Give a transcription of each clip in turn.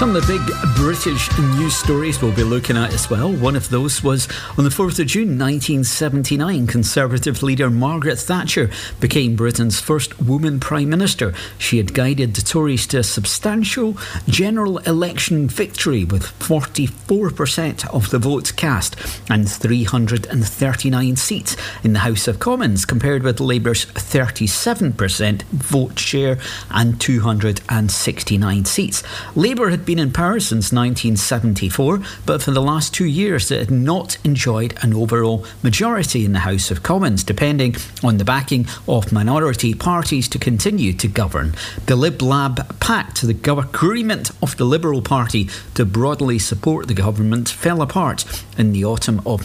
Some of the big British news stories we'll be looking at as well. One of those was on the 4th of June 1979, Conservative leader Margaret Thatcher became Britain's first woman Prime Minister. She had guided the Tories to a substantial general election victory with 44% of the votes cast and 339 seats in the House of Commons, compared with Labour's 37% vote share and 269 seats. Labour had been in power since 1974, but for the last 2 years it had not enjoyed an overall majority in the House of Commons, depending on the backing of minority parties to continue to govern. The Lib Lab Pact, the agreement of the Liberal Party to broadly support the government, fell apart in the autumn of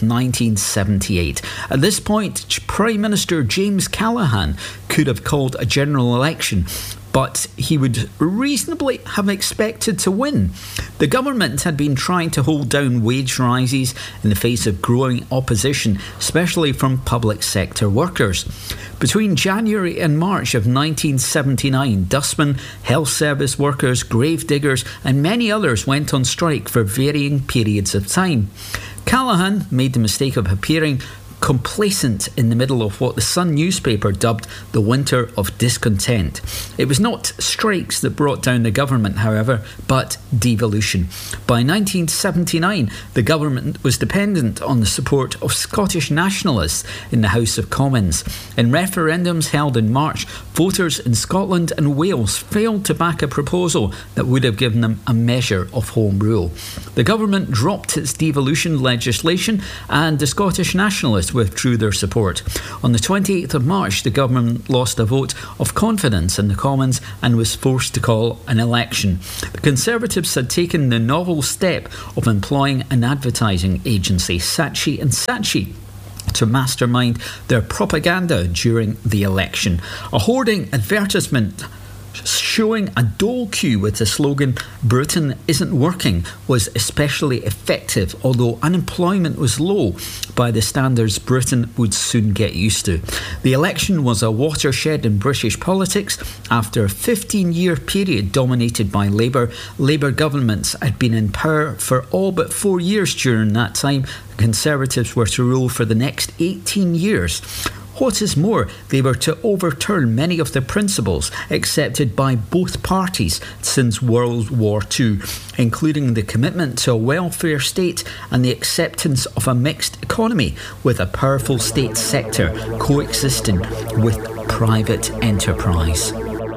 1978. At this point, Prime Minister James Callaghan could have called a general election, but he would reasonably have expected to win. The government had been trying to hold down wage rises in the face of growing opposition, especially from public sector workers. Between January and March of 1979, dustmen, health service workers, grave diggers and many others went on strike for varying periods of time. Callaghan made the mistake of appearing complacent in the middle of what the Sun newspaper dubbed the winter of discontent. It was not strikes that brought down the government, however, but devolution. By 1979, the government was dependent on the support of Scottish nationalists in the House of Commons. In referendums held in March, voters in Scotland and Wales failed to back a proposal that would have given them a measure of home rule. The government dropped its devolution legislation and the Scottish nationalists withdrew their support. On the 28th of March, the government lost a vote of confidence in the Commons and was forced to call an election. The Conservatives had taken the novel step of employing an advertising agency, Saatchi & Saatchi, to mastermind their propaganda during the election. A hoarding advertisement showing a dole queue with the slogan "Britain isn't working" was especially effective, although unemployment was low by the standards Britain would soon get used to. The election was a watershed in British politics. After a 15-year period dominated by Labour, Labour governments had been in power for all but 4 years during that time. The Conservatives were to rule for the next 18 years. What is more, they were to overturn many of the principles accepted by both parties since World War II, including the commitment to a welfare state and the acceptance of a mixed economy with a powerful state sector coexisting with private enterprise.